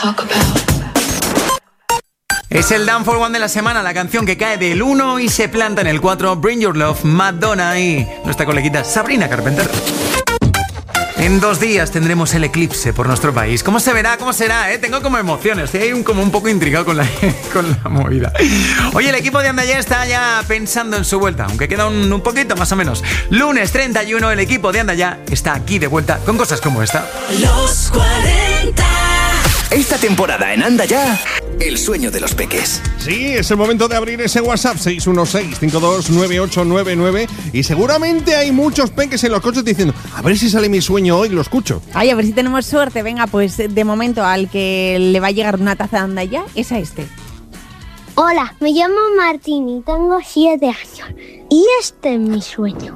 Es el Down for One de la semana, la canción que cae del 1 y se planta en el 4. Bring Your Love, Madonna y nuestra coleguita Sabrina Carpenter. En 2 días tendremos el eclipse por nuestro país. ¿Cómo se verá? ¿Cómo será? Tengo como emociones. Estoy como un poco intrigado con la movida. Oye, el equipo de Anda Ya está ya pensando en su vuelta, aunque queda un poquito más o menos. Lunes 31, el equipo de Anda Ya está aquí de vuelta con cosas como esta. Los 40. Esta temporada en Anda Ya, el sueño de los peques. Sí, es el momento de abrir ese WhatsApp 616-529899 y seguramente hay muchos peques en los coches diciendo, a ver si sale mi sueño hoy, lo escucho. Ay, a ver si tenemos suerte. Venga, pues de momento al que le va a llegar una taza de Anda Ya es a este. Hola, me llamo Martín y tengo 7 años y este es mi sueño.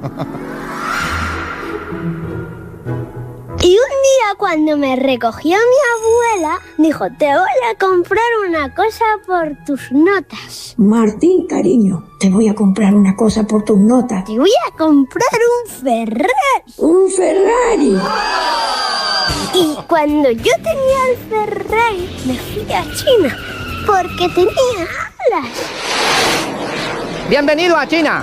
Y un día cuando me recogió mi abuela, dijo, te voy a comprar una cosa por tus notas. Martín, cariño, te voy a comprar una cosa por tus notas. Te voy a comprar un Ferrari. ¡Un Ferrari! Y cuando yo tenía el Ferrari, me fui a China, porque tenía alas. Bienvenido a China.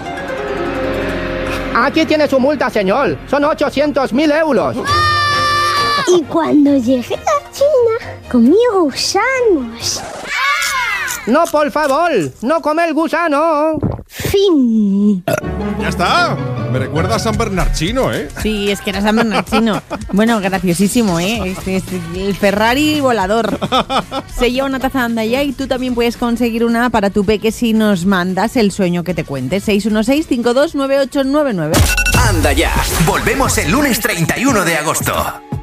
Aquí tiene su multa, señor. Son 800.000 euros. Y cuando llegué a China, comí gusanos. No, por favor, no come el gusano. Fin. Ya está. Me recuerda a San Bernardino, ¿eh? Sí, es que era San Bernardino. Bueno, graciosísimo, ¿eh? El Ferrari volador. Se lleva una taza de Anda Ya y tú también puedes conseguir una para tu peque si nos mandas el sueño que te cuente. 616-529899. Anda Ya, volvemos el lunes 31 de agosto.